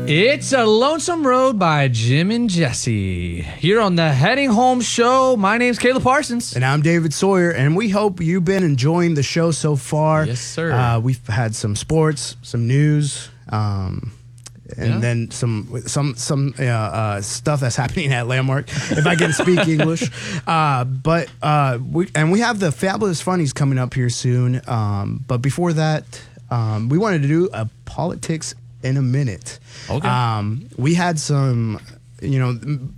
It's a Lonesome Road by Jim and Jesse. Here on the Heading Home Show, my name's Caleb Parsons. And I'm David Sawyer, and we hope you've been enjoying the show so far. Yes, sir. We've had some sports, some news, and then some stuff that's happening at Landmark, if I can speak English. But we have the Fabulous Funnies coming up here soon. But before that, we wanted to do a politics in a minute. Okay. We had some,